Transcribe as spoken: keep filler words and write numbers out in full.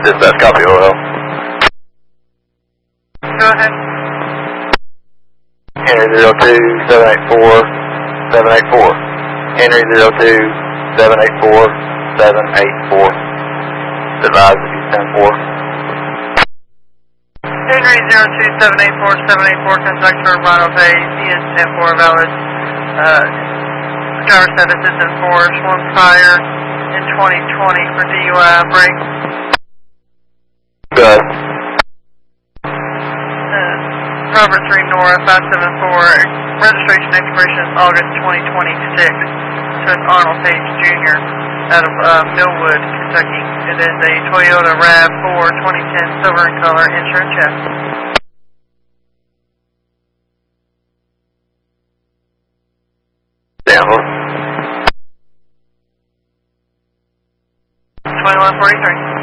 Dispatch, copy, O L. Go ahead. Henry zero two seven eight four seven eight four. Henry zero two seven eight four seven eight four. Advise if he's ten four. Henry zero two seven eight four seven eight four, conductor Rhino Bay, he is ten four, valid. Uh, driver status is enforced, one prior in twenty twenty for D U I, break. Good. Uh, Robert three Nora five seven four, registration expiration is August twenty twenty-six. So it's Arnold Page Junior out of uh, Millwood, Kentucky. It is a Toyota RAV four twenty ten silver in color, insurance check. Danville. twenty-one forty-three.